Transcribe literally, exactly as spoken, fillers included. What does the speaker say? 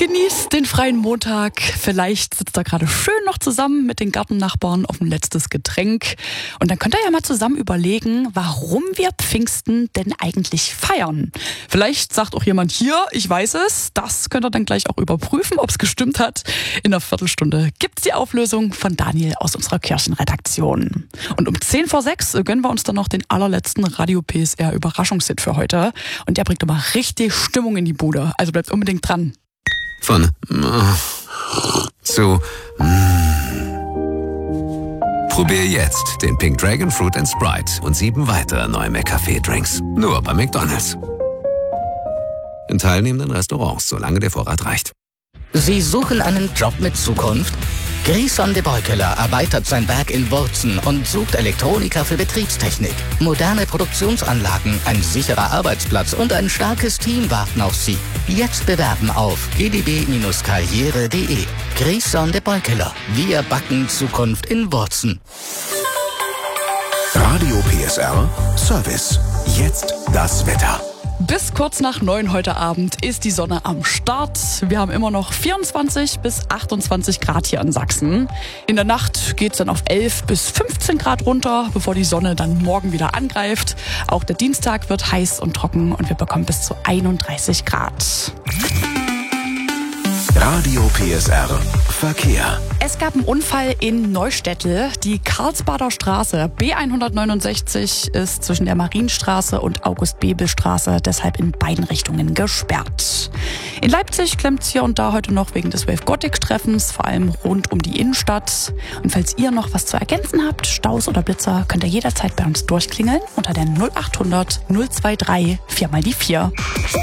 Genießt den freien Montag. Vielleicht sitzt ihr gerade schön noch zusammen mit den Gartennachbarn auf ein letztes Getränk. Und dann könnt ihr ja mal zusammen überlegen, warum wir Pfingsten denn eigentlich feiern. Vielleicht sagt auch jemand hier, ich weiß es. Das könnt ihr dann gleich auch überprüfen, ob es gestimmt hat. In einer Viertelstunde gibt's die Auflösung von Daniel aus unserer Kirchenredaktion. Und um zehn vor sechs gönnen wir uns dann noch den allerletzten Radio P S R Überraschungshit für heute. Und der bringt immer richtig Stimmung in die Bude. Also bleibt unbedingt dran. Von zu Probier jetzt den Pink Dragon Fruit and Sprite und sieben weitere neue McCafé-Drinks. Nur bei McDonald's. In teilnehmenden Restaurants, solange der Vorrat reicht. Sie suchen einen Job mit Zukunft? Grison de Beukeler erweitert sein Werk in Wurzen und sucht Elektroniker für Betriebstechnik. Moderne Produktionsanlagen, ein sicherer Arbeitsplatz und ein starkes Team warten auf Sie. Jetzt bewerben auf g d b karriere punkt de. Grison de Beukeler. Wir backen Zukunft in Wurzen. Radio P S R Service. Jetzt das Wetter. Bis kurz nach neun heute Abend ist die Sonne am Start. Wir haben immer noch vierundzwanzig bis achtundzwanzig Grad hier in Sachsen. In der Nacht geht's dann auf elf bis fünfzehn Grad runter, bevor die Sonne dann morgen wieder angreift. Auch der Dienstag wird heiß und trocken und wir bekommen bis zu einunddreißig Grad. Radio P S R Verkehr. Es gab einen Unfall in Neustädtel. Die Karlsbader Straße B hundertneunundsechzig ist zwischen der Marienstraße und August-Bebel-Straße deshalb in beiden Richtungen gesperrt. In Leipzig klemmt's hier und da heute noch wegen des Wave Gothic-Treffens, vor allem rund um die Innenstadt. Und falls ihr noch was zu ergänzen habt, Staus oder Blitzer, könnt ihr jederzeit bei uns durchklingeln unter der null acht hundert null zwei drei vier mal die vier.